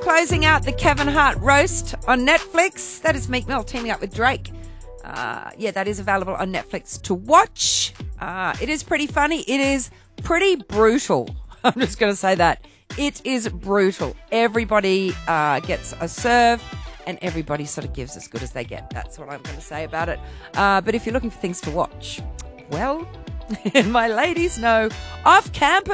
closing out the Kevin Hart roast on Netflix. That is Meek Mill teaming up with Drake. That is available on Netflix to watch. It is pretty funny. It is pretty brutal. I'm just going to say that. It is brutal. Everybody gets a serve and everybody sort of gives as good as they get. That's what I'm going to say about it. But if you're looking for things to watch, well, my ladies know off campus.